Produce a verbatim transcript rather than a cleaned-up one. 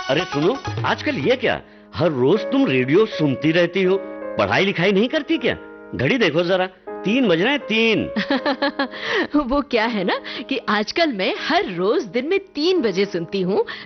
अरे सुनो, आजकल ये क्या, हर रोज तुम रेडियो सुनती रहती हो, पढ़ाई लिखाई नहीं करती क्या? घड़ी देखो जरा, तीन बज रहे हैं, तीन। वो क्या है ना कि आजकल मैं हर रोज दिन में तीन बजे सुनती हूँ